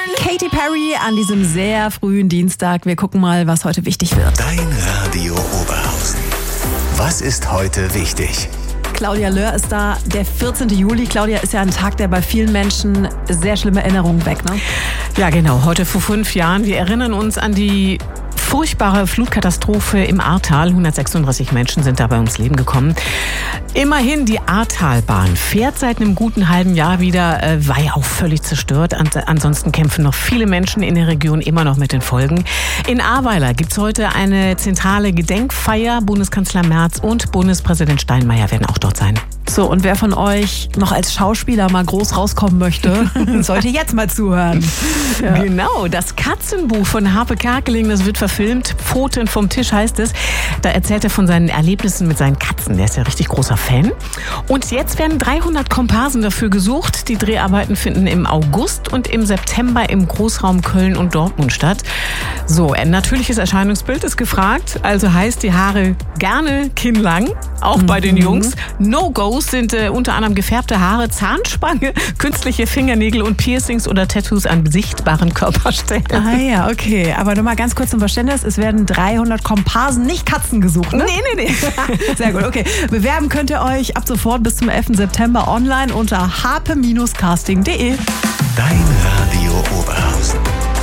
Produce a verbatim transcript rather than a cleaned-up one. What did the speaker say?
Katy Perry an diesem sehr frühen Dienstag. Wir gucken mal, was heute wichtig wird. Dein Radio Oberhausen. Was ist heute wichtig? Claudia Löhr ist da, der vierzehnten Juli. Claudia, ist ja ein Tag, der bei vielen Menschen sehr schlimme Erinnerungen weckt, ne? Ja, genau. Heute vor fünf Jahren. Wir erinnern uns an die furchtbare Flutkatastrophe im Ahrtal. hundertsechsunddreißig Menschen sind dabei ums Leben gekommen. Immerhin, die Ahrtalbahn fährt seit einem guten halben Jahr wieder, äh, war ja auch völlig zerstört. An, ansonsten kämpfen noch viele Menschen in der Region immer noch mit den Folgen. In Ahrweiler gibt es heute eine zentrale Gedenkfeier. Bundeskanzler Merz und Bundespräsident Steinmeier werden auch dort sein. So, und wer von euch noch als Schauspieler mal groß rauskommen möchte, sollte jetzt mal zuhören. Ja. Genau, das Katzenbuch von Harpe Kerkeling, das wird verfilmt. Pfoten vom Tisch heißt es. Da erzählt er von seinen Erlebnissen mit seinen Katzen. Der ist ja richtig großer Fan. Und jetzt werden dreihundert Komparsen dafür gesucht. Die Dreharbeiten finden im August und im September im Großraum Köln und Dortmund statt. So, ein natürliches Erscheinungsbild ist gefragt. Also heißt die Haare gerne kinnlang, auch mhm. bei den Jungs. No-Gos sind äh, unter anderem gefärbte Haare, Zahnspange, künstliche Fingernägel und Piercings oder Tattoos an sichtbaren Körperstellen. Ah ja, okay. Aber nur mal ganz kurz zum Verständnis. Es werden dreihundert Komparsen, nicht Katzen gesucht, ne? Nee, nee, nee. Sehr gut, okay. Bewerben könnt ihr euch ab sofort bis zum elften September online unter harpe Bindestrich casting punkt de. Dein Radio Oberhausen.